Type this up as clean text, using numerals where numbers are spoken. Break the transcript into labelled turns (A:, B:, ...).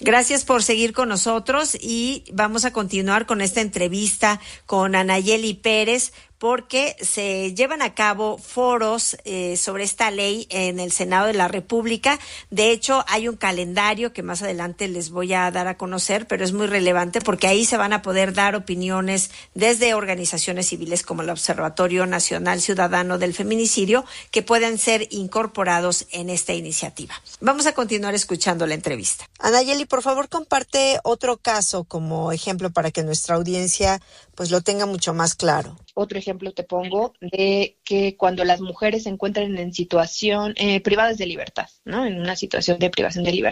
A: Gracias por seguir con nosotros y vamos a continuar con esta entrevista con Anayeli Pérez, porque se llevan a cabo foros sobre esta ley en el Senado de la República. De hecho, hay un calendario que más adelante les voy a dar a conocer, pero es muy relevante porque ahí se van a poder dar opiniones desde organizaciones civiles como el Observatorio Nacional Ciudadano del Feminicidio, que pueden ser incorporados en esta iniciativa. Vamos a continuar escuchando la entrevista. Anayeli, por favor, comparte otro caso como ejemplo para que nuestra audiencia pues lo tenga mucho más claro.
B: Otro ejemplo te pongo de que cuando las mujeres se encuentran en situación privadas de libertad, ¿no? En una situación de privación de libertad.